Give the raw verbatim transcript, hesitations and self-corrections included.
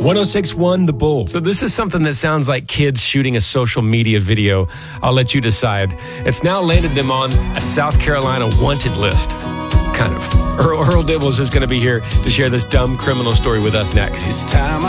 one oh six point one The Bull. So this is something that sounds like kids shooting a social media video. I'll let you decide. It's now landed them on a South Carolina wanted list. Kind of. Earl, Earl Dibbles is going to be here to share this dumb criminal story with us next.